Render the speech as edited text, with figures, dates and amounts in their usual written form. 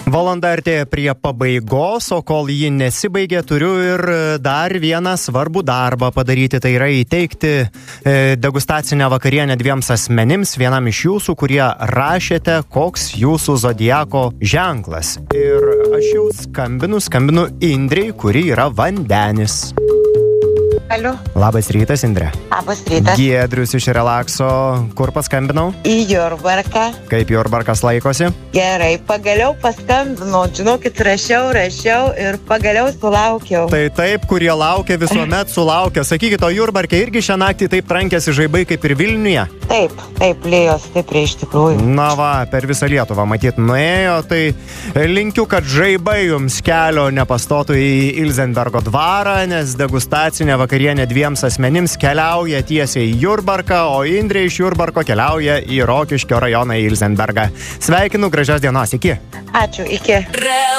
Valanda artėja prie pabaigos, o kol ji nesibaigė, turiu ir dar vieną svarbų darbą padaryti. Tai yra įteikti degustacinę vakarienę dviems asmenims, vienam iš jūsų, kurie rašėte, koks jūsų zodiako ženklas. Ir aš jau skambinu Indrei, kuri yra Vandenis. Alio. Labas rytas, Indre. Labas rytas. Giedrius iš Relakso. Kur paskambinau? Į Jurbarką. Kaip Jurbarkas laikosi? Gerai, pagaliau paskambinau. Žinokit, rašiau ir pagaliau sulaukiau. Tai taip, kurie laukia, visuomet sulaukia. Sakykit, o Jurbarke irgi šią naktį taip trankėsi žaibai kaip ir Vilniuje? Taip, lėjo stipriai iš tikrųjų. Na va, per visą Lietuvą matyt nuėjo, tai linkiu, kad žaibai jums kelio nepastotų į Ilzenbergo dvarą, nes degustacinė vakarienė dviems asmenims keliauja tiesiai į Jurbarką, o Indrė iš Jurbarko keliauja į Rokiškio rajoną į Ilzenbergą. Sveikinu, gražios dienos, iki. Ačiū, iki.